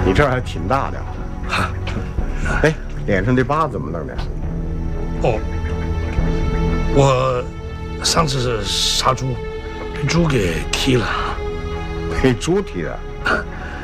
你这还挺大的。哎，脸上这疤怎么弄的？ 哦，我上次是杀猪，被猪给踢了。 被猪踢的？